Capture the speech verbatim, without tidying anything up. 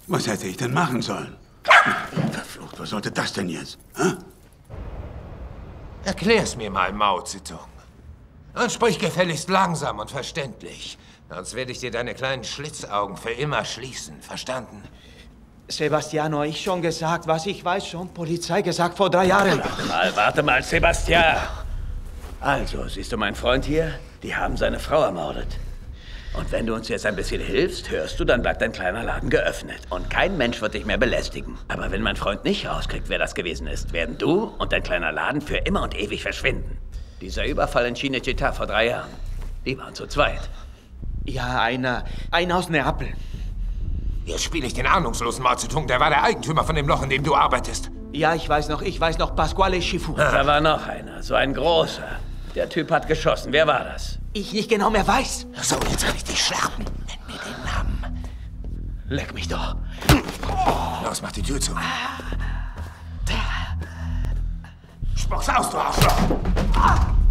Was hätte ich denn machen sollen? Verflucht, was sollte das denn jetzt? Hä? Erklär's mir mal, Mao Zedong. Und sprich gefälligst langsam und verständlich. Sonst werde ich dir deine kleinen Schlitzaugen für immer schließen. Verstanden? Sebastiano, ich schon gesagt, was ich weiß, schon Polizei gesagt vor drei Jahren. Warte mal, warte mal, Sebastian. Also, siehst du meinen Freund hier? Die haben seine Frau ermordet. Und wenn du uns jetzt ein bisschen hilfst, hörst du, dann bleibt dein kleiner Laden geöffnet. Und kein Mensch wird dich mehr belästigen. Aber wenn mein Freund nicht rauskriegt, wer das gewesen ist, werden du und dein kleiner Laden für immer und ewig verschwinden. Dieser Überfall in Cinecittà vor drei Jahren, die waren zu zweit. Ja, einer. Einer aus Neapel. Jetzt spiele ich den ahnungslosen Mao Zedong. Der war der Eigentümer von dem Loch, in dem du arbeitest. Ja, ich weiß noch, ich weiß noch, Pasquale Schiffu. Da war noch einer, so ein großer. Der Typ hat geschossen. Wer war das? Ich nicht genau mehr weiß. So, jetzt kann ich dich schlachten. Nenn mir den Namen. Leck mich doch. Los, mach die Tür zu. Spuck's aus, du Arschloch!